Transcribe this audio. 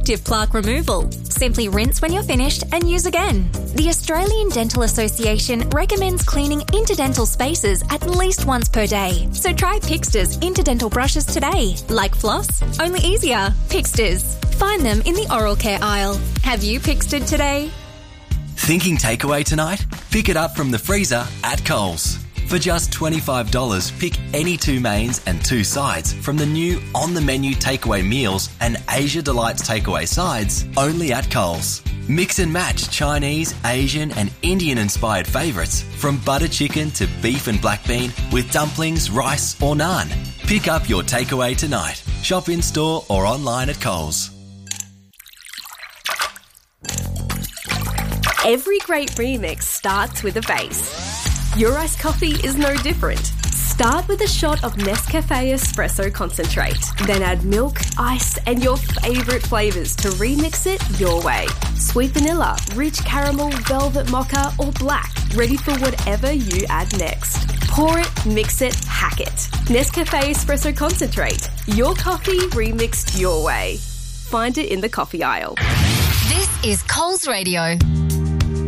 effective plaque removal. Simply rinse when you're finished and use again. The Australian Dental Association recommends cleaning interdental spaces at least once per day. So try Pixter's interdental brushes today. Like floss, only easier. Pixter's. Find them in the oral care aisle. Have you Pixtered today? Thinking takeaway tonight? Pick it up from the freezer at Coles. For just $25, pick any 2 mains and 2 sides from the new on-the-menu takeaway meals and Asia Delights takeaway sides only at Coles. Mix and match Chinese, Asian and Indian-inspired favourites from butter chicken to beef and black bean with dumplings, rice or naan. Pick up your takeaway tonight. Shop in-store or online at Coles. Every great remix starts with a base. Your iced coffee is no different. Start with a shot of Nescafe Espresso Concentrate. Then add milk, ice, and your favourite flavours to remix it your way. Sweet vanilla, rich caramel, velvet mocha, or black. Ready for whatever you add next. Pour it, mix it, hack it. Nescafe Espresso Concentrate. Your coffee remixed your way. Find it in the coffee aisle. This is Coles Radio.